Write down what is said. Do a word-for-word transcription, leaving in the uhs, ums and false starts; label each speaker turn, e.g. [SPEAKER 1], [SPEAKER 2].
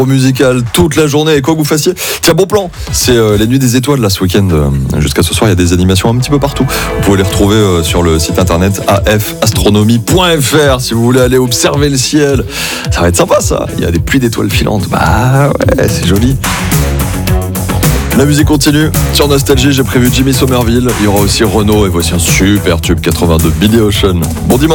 [SPEAKER 1] Musical toute la journée et quoi que vous fassiez. Tiens, bon plan, c'est euh, les nuits des étoiles là ce week-end. Euh, jusqu'à ce soir, il y a des animations un petit peu partout. Vous pouvez les retrouver euh, sur le site internet a f astronomie point f r si vous voulez aller observer le ciel. Ça va être sympa ça. Il y a des pluies d'étoiles filantes. Bah ouais, c'est joli. La musique continue. Sur Nostalgie, j'ai prévu Jimmy Somerville. Il y aura aussi Renaud et voici un super tube quatre-vingt-deux, Billy Ocean. Bon dimanche.